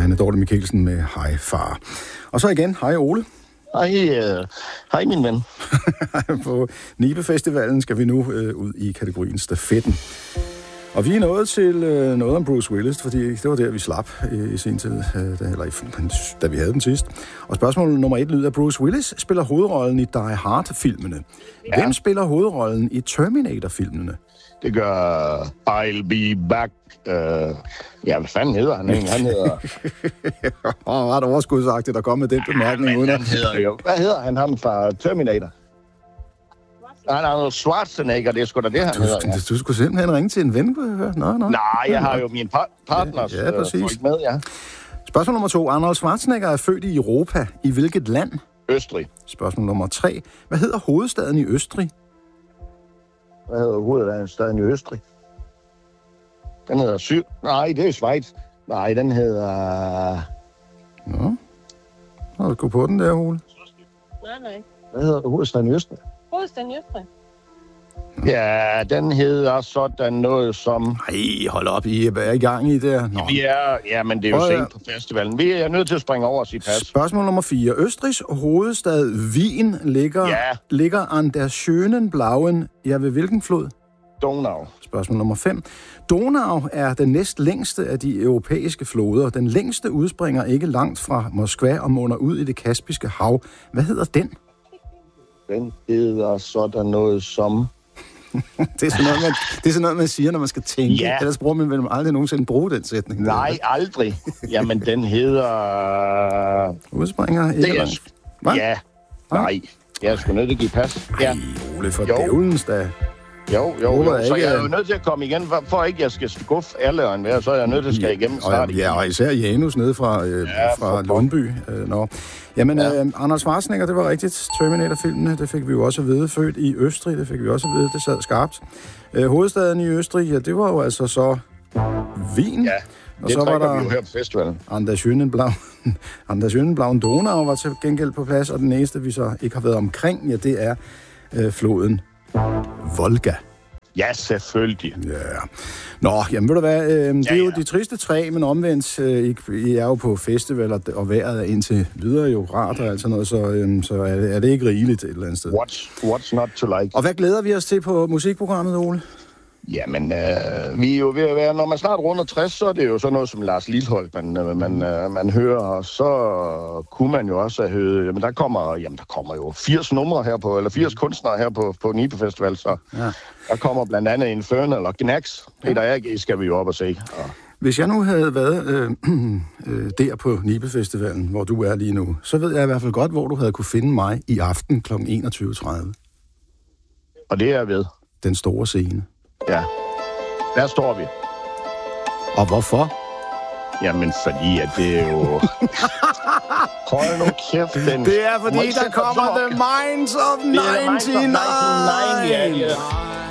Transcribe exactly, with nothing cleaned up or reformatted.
Heine Dorte Michelsen med Hej Far. Og så igen, hej Ole. Hej, uh, hej min ven. På Nibe Festivalen skal vi nu uh, ud i kategorien stafetten. Og vi er nået til uh, noget om Bruce Willis, fordi det var der, vi slap uh, i sin tid, uh, da, eller, da vi havde den sidst. Og spørgsmål nummer et lyder, Bruce Willis spiller hovedrollen i Die Hard-filmene. Ja. Hvem spiller hovedrollen i Terminator-filmene? Det gør I'll Be Back. Uh, ja, hvad fanden hedder han egentlig? Han hedder... Åh, oh, ret overskudsagtigt, der kom med den bemærkning. Ja, uden at... hedder jo... Hvad hedder han, ham fra Terminator? Han er noget Schwarzenegger, det er sgu da det, han du, hedder. Ja. Du skulle simpelthen ringe til en ven, kunne jeg høre. Nå, nå. Nej, jeg har jo mine par- partners ja, ja, præcis. Øh, med, ja. Spørgsmål nummer to. Arnold Schwarzenegger er født i Europa. I hvilket land? Østrig. Spørgsmål nummer tre. Hvad hedder hovedstaden i Østrig? Hvad hedder hovedstaden i Østrig? Den hedder Syr... Nej, det er Schweiz. Nej, den hedder... Nå. Nå, du gå på den der, Ole. Nej, nej. Hvad hedder hovedstaden i Østrig? Hovedstaden i Østrig. Ja, den hedder sådan noget som... Nej, hold op, I er i gang i det. Nå. Vi er... Ja, men det er jo Prøv, sent på festivalen. Vi er nødt til at springe over og sige pas. Spørgsmål nummer fire. Østrigs hovedstad Wien ligger, Ja. ligger an der schönen blauen... Ja, ved hvilken flod? Donau. Spørgsmål nummer fem. Donau er den næst længste af de europæiske floder. Den længste udspringer ikke langt fra Moskva og munder ud i det Kaspiske hav. Hvad hedder den? Den hedder sådan noget som... det, er sådan noget, man, det er sådan noget, man siger, når man skal tænke. Ja. Ellers bruger man vel aldrig nogensinde bruge den sætning. Nej, aldrig. Jamen, den hedder... Udspringer ikke Det er... langt. Hvad? Ja. Nej. Jeg er sgu nødt til at give pas. Ja. Ej, Ole, for Jo. dævlens da. Jo, jo, Ole er jo. Så ikke- jeg er jo nødt til at komme igen, for, for ikke jeg skal skuffe alle og enhver, så er jeg nødt til at skal igennem snart. Og, ja, og især Janus nede fra, øh, Ja, fra for Lundby. Øh, nå. Jamen, Ja. øh, Arnold Schwarzenegger, det var rigtigt. Terminator-filmene, det fik vi jo også at vide. Født i Østrig, det fik vi også at vide. Det sad skarpt. Øh, hovedstaden i Østrig, ja, det var jo altså så Wien. Ja, og det så var trækker der vi jo her på festivalen. An der schönen Blau, An der schönen Blauen Donau var til gengæld på plads, og den næste, vi så ikke har været omkring, ja, det er øh, floden Volga. Ja, selvfølgelig. Ja. Nå, jamen ved du hvad, øh, det er Ja, jo ja. de triste tre, men omvendt, øh, I, I er jo på festival, og, og vejret er indtil videre jo rart og alt sådan noget, så, øh, så er, det, er det ikke rigeligt et eller andet sted. What's, what's not to like? Og hvad glæder vi os til på musikprogrammet, Ole? Jamen, øh, vi er jo ved at være... Når man snart runder tres, så er det jo sådan noget som Lars Lilholt, man, øh, man, øh, man hører. Og så kunne man jo også have hørt... Jamen, der kommer, jamen, der kommer jo firs numre her på... Eller firs kunstnere her på, på Nibe Festival, så Ja. der kommer blandt andet Infernal og Gnax. Peter A G skal vi jo op og se. Og Hvis jeg nu havde været øh, øh, der på Nibe Festivalen, hvor du er lige nu, så ved jeg i hvert fald godt, hvor du havde kunne finde mig i aften kl. enogtyve tredive. Og det er ved. Den store scene. Ja. Der står vi. Og hvorfor? Jamen, fordi at det er jo... Hold nu kæft, den... Det er Må fordi, ikke der sætte mig kommer så- The Minds of Det er The Minds of nioghalvfems. nioghalvfems, ja, ja.